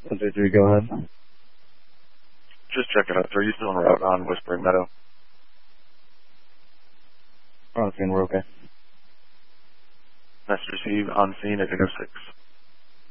123, go ahead. Just checking up. Are you still en route on Whispering Meadow? On scene, we're okay. Message received on scene at 6.